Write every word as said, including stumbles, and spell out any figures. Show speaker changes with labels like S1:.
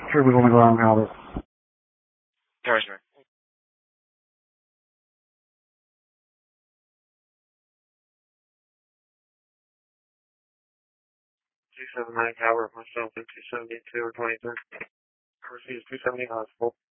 S1: Troopers on the ground, Albert.
S2: Harrisburg. two seventy-nine Calvert, myself in two seventy-two or twenty-three. Receives two seventy hospital.